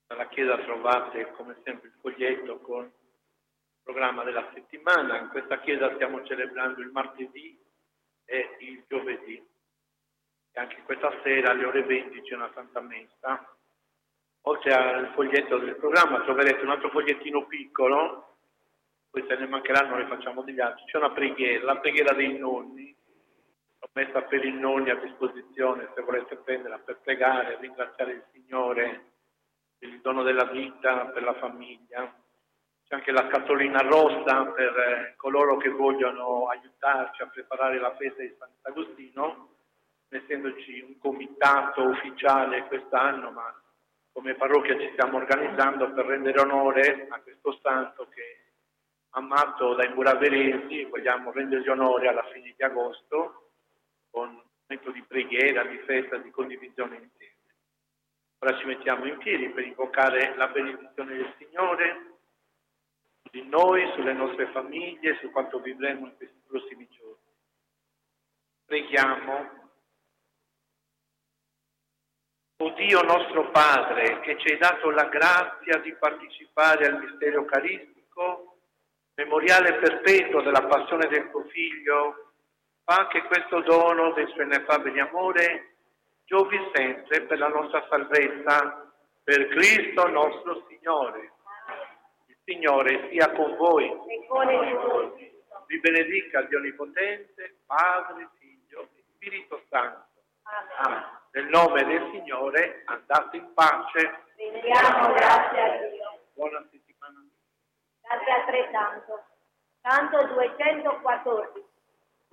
Alla Chiesa trovate come sempre il foglietto con il programma della settimana. In questa Chiesa stiamo celebrando il martedì e il giovedì. E anche questa sera alle ore 20 c'è una Santa Messa. Oltre al foglietto del programma troverete un altro fogliettino piccolo, poi se ne mancheranno le facciamo degli altri. C'è una preghiera, la preghiera dei nonni. L'ho messa per i nonni a disposizione se volete prenderla per pregare, ringraziare il Signore per il dono della vita, per la famiglia. C'è anche la scatolina rossa per coloro che vogliono aiutarci a preparare la festa di Sant'Agostino, essendoci un comitato ufficiale quest'anno, ma come parrocchia ci stiamo organizzando per rendere onore a questo santo che è amato dai muraveresi. Vogliamo rendergli onore alla fine di agosto con un momento di preghiera, di festa, di condivisione insieme. Ora ci mettiamo in piedi per invocare la benedizione del Signore su di noi, sulle nostre famiglie, su quanto vivremo in questi prossimi giorni. Preghiamo. O Dio nostro Padre, che ci hai dato la grazia di partecipare al mistero eucaristico, memoriale perpetuo della passione del tuo Figlio, fa che questo dono del suo ineffabile amore giovi sempre per la nostra salvezza, per Cristo nostro Signore. Il Signore sia con voi. Vi benedica Dio Onnipotente, Padre, Figlio e Spirito Santo. Amen. Nel nome del Signore andate in pace. Rendiamo grazie a Dio. Buona settimana. Grazie altrettanto. Canto 214.